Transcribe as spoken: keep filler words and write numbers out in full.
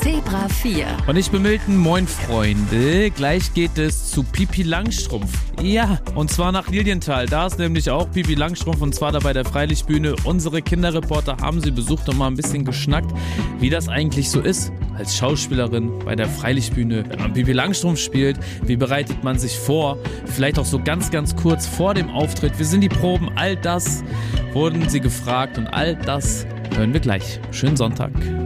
Zebra vier. Und ich bin Milton, moin Freunde. Gleich geht es zu Pipi Langstrumpf. Ja, und zwar nach Lilienthal. Da ist nämlich auch Pipi Langstrumpf und zwar da bei der Freilichtbühne. Unsere Kinderreporter haben sie besucht und mal ein bisschen geschnackt, wie das eigentlich so ist als Schauspielerin bei der Freilichtbühne, wenn man Pipi Langstrumpf spielt. Wie bereitet man sich vor? Vielleicht auch so ganz, ganz kurz vor dem Auftritt. Wie sind die Proben? All das wurden sie gefragt und all das hören wir gleich. Schönen Sonntag.